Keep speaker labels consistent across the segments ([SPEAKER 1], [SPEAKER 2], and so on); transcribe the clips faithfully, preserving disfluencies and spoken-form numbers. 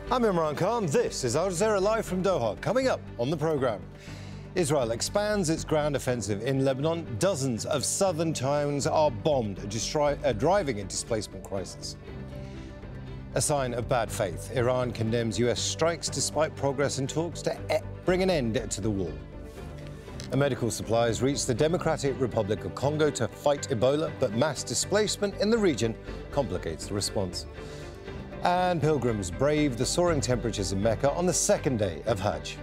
[SPEAKER 1] I'm Imran Khan. This is Al Jazeera Live from Doha. Coming up on the programme, Israel expands its ground offensive in Lebanon. Dozens of southern towns are bombed, destri- uh, driving a displacement crisis. A sign of bad faith. Iran condemns U S strikes despite progress in talks to e- bring an end to the war. And medical supplies reach the Democratic Republic of Congo to fight Ebola, but mass displacement in the region complicates the response. And pilgrims brave the soaring temperatures in Mecca on the second day of Hajj.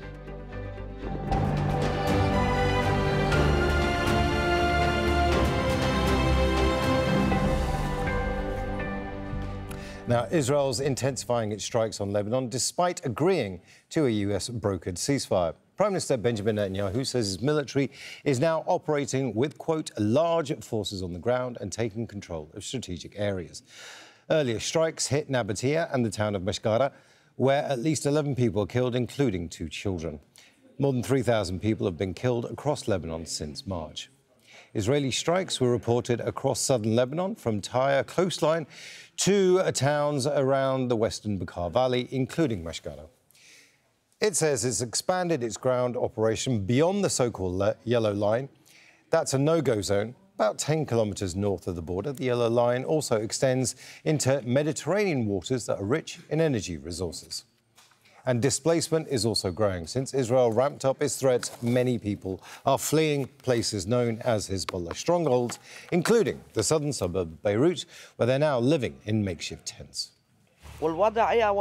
[SPEAKER 1] Now, Israel's intensifying its strikes on Lebanon despite agreeing to a U S brokered ceasefire. Prime Minister Benjamin Netanyahu says his military is now operating with, quote, large forces on the ground and taking control of strategic areas. Earlier strikes hit Nabatea and the town of Mashgara, where at least eleven people are killed, including two children. More than three thousand people have been killed across Lebanon since March. Israeli strikes were reported across southern Lebanon, from Tyre coastline to towns around the western Bekaa Valley, including Mashgara. It says it's expanded its ground operation beyond the so-called Yellow Line. That's a no-go zone, about ten kilometres north of the border. The Yellow Line also extends into Mediterranean waters that are rich in energy resources. And displacement is also growing. Since Israel ramped up its threats, many people are fleeing places known as Hezbollah strongholds, including the southern suburb of Beirut, where they're now living in makeshift tents.
[SPEAKER 2] What's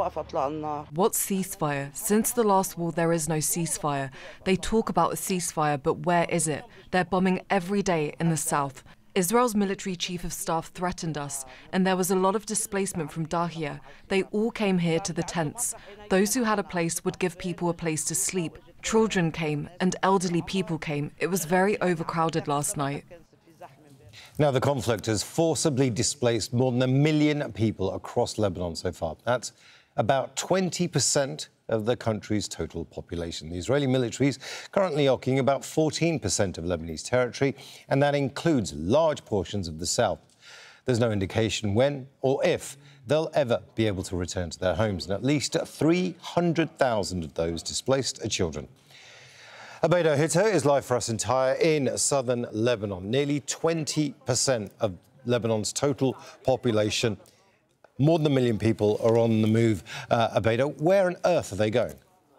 [SPEAKER 2] ceasefire? Since the last war, there is no ceasefire. They talk about a ceasefire, but where is it? They're bombing every day in the south. Israel's military chief of staff threatened us, and there was a lot of displacement from Dahia. They all came here to the tents. Those who had a place would give people a place to sleep. Children came, and elderly people came. It was very overcrowded last night.
[SPEAKER 1] Now, the conflict has forcibly displaced more than a million people across Lebanon so far. That's about twenty percent of the country's total population. The Israeli military is currently occupying about fourteen percent of Lebanese territory, and that includes large portions of the south. There's no indication when or if they'll ever be able to return to their homes, and at least three hundred thousand of those displaced are children. Abeida Hitto is live for us in Tyre in southern Lebanon. Nearly twenty percent of Lebanon's total population, more than a million people, are on the move. Uh, Abeida, where on earth are they going?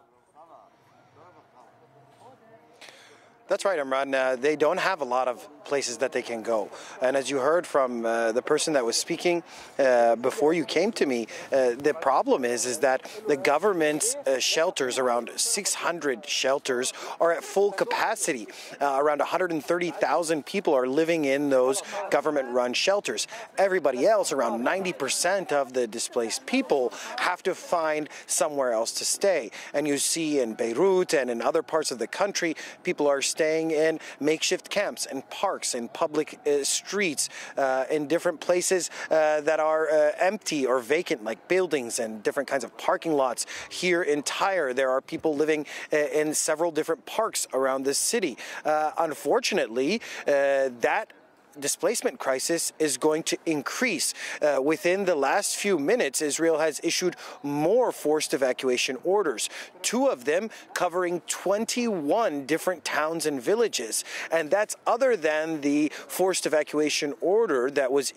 [SPEAKER 3] That's right, Imran. Uh, they don't have a lot of places that they can go. And as you heard from uh, the person that was speaking uh, before you came to me, uh, the problem is, is that the government's uh, shelters, around six hundred shelters, are at full capacity. Uh, around one hundred thirty thousand people are living in those government-run shelters. Everybody else, around ninety percent of the displaced people, have to find somewhere else to stay. And you see in Beirut and in other parts of the country, people are staying in makeshift camps and parks and public uh, streets uh, in different places uh, that are uh, empty or vacant, like buildings and different kinds of parking lots. Here in Tyre, there are people living uh, in several different parks around the city. Uh, unfortunately, uh, that displacement crisis is going to increase. Uh, within the last few minutes, Israel has issued more forced evacuation orders, two of them covering twenty-one different towns and villages. And that's other than the forced evacuation order that was